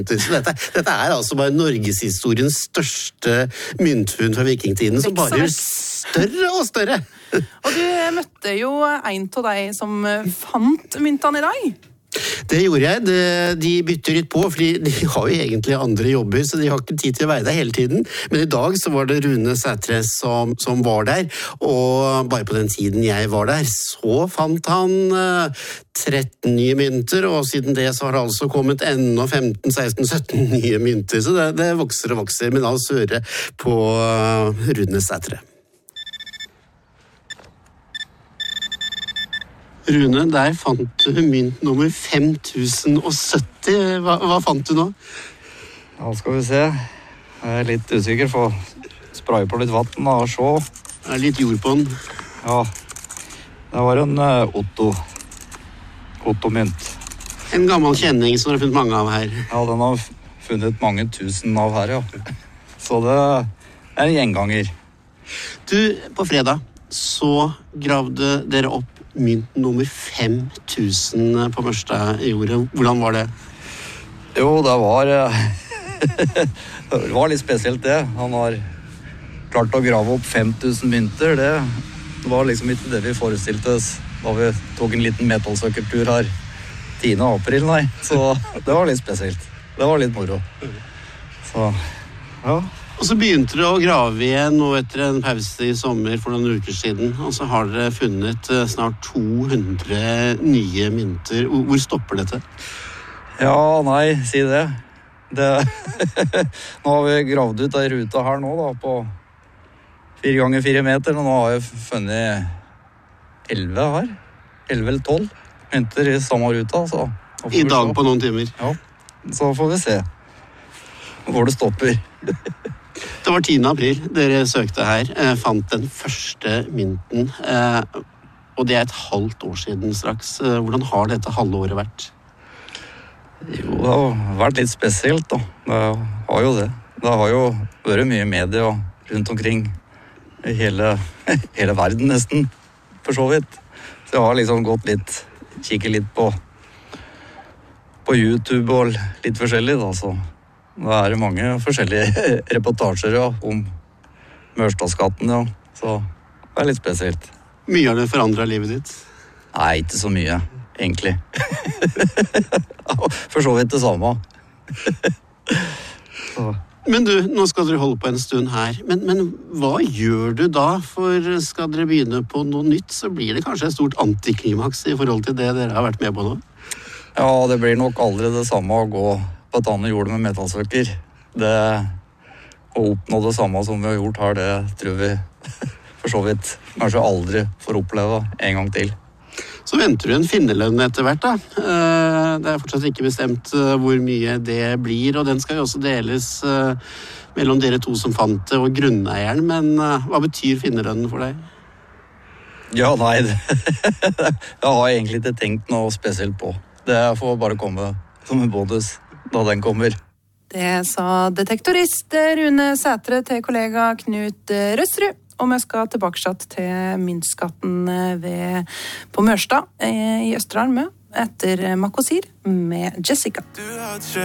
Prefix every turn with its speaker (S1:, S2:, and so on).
S1: Så dette altså bare Norgeshistoriens største myntfunn fra vikingtiden, som bare blir større og større.
S2: Og du møtte jo en av deg som fant myntene i dag.
S1: Det gjorde jeg. De bytter litt på, fordi de har jo egentlig andre jobber, så de har ikke tid til å være der hele tiden. Men i dag så var det Rune Sætre som var der, og bare på den tiden jeg var der, så fant han 13 nye mynter, og siden det så har det altså kommet enda 15, 16, 17 nye mynter, så det vokser og vokser, men altså høre på Rune Sætre. Rune, der fant du mynt nummer 5070. Hva fant du nå?
S3: Ja, skal vi se. Jeg litt usikker, for spraye på litt vatten og se.
S1: Det litt jord på den.
S3: Ja, det var en Otto-mynt.
S1: En gammel kjenning som du har funnet mange av her.
S3: Ja, den har funnet mange tusen av her, ja. Så det en gjenganger.
S1: Du, på fredag så gravde dere opp mynt nummer 5000 på Mørstad i jordet. Hvordan var det?
S3: Jo, det var litt spesielt det. Han har klart å grave opp 5000 mynter. Det var liksom ikke det vi forestilte oss da vi tok en liten metallsøkertur her 10. april, nei. Så det var litt spesielt. Det var litt moro. Så, ja.
S1: Og så begynte dere å grave igjen nå etter en pause i sommer for noen uker siden, og så har dere funnet snart 200 nye mynter. Hvor stopper dette?
S3: Ja, nei, si det. Nå har vi gravd ut ei rute her nå da, på 4 ganger 4 meter, og nå har jeg funnet 11 her. 11 eller 12 mynter i samme ruta. Så
S1: I dag på noen timer?
S3: Ja, så får vi se hvor det stopper.
S1: Det var 10. april dere søkte her, fant den første mynten, og det et halvt år siden straks. Hvordan har dette halve året vært?
S3: Jo, det har vært litt spesielt da. Det har jo det. Det har jo vært mye media rundt omkring i hele verden nesten, for så vidt. Så jeg har liksom kikket litt på YouTube og litt forskjellig da, så det er mange forskjellige reportasjer ja, om Mørstadsgaten, ja. Så det litt spesielt.
S1: Mye har det forandret livet ditt?
S3: Nei, ikke så mye, egentlig. For så vidt det samme.
S1: Men du, nå skal dere holde på en stund her. Men hva gjør du da? For skal dere begynne på noe nytt, så blir det kanskje et stort antiklimaks i forhold til det dere har vært med på nå?
S3: Ja, det blir nok aldri det samme å gå på et annet jord med metallsøker. Det å oppnå det samme som vi har gjort her, det tror vi for så vidt kanskje aldri får oppleve en gang til.
S1: Så venter du en finnerlønn etter hvert da. Det fortsatt ikke bestemt hvor mye det blir, og den skal jo også deles mellom dere to som fant det og grunneieren, men hva betyr finnerlønnen for deg?
S3: Ja, nei, det har jeg egentlig ikke tenkt noe spesielt på. Det får bare komme som en bonus da den kommer.
S2: Det sa detektorist Rune Sætre til kollega Knut Røsrud. Og vi skal tilbake til myntskatten på Mørstad i Østre Arme etter Makosir med Jessica.